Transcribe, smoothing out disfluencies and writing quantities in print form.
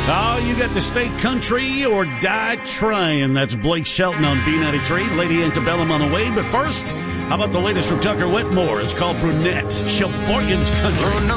Oh, you got to stay country or die trying. That's Blake Shelton on B93. Lady Antebellum on the way. But first, how about the latest from Tucker Whitmore? It's called Brunette. Sheboygan's Country.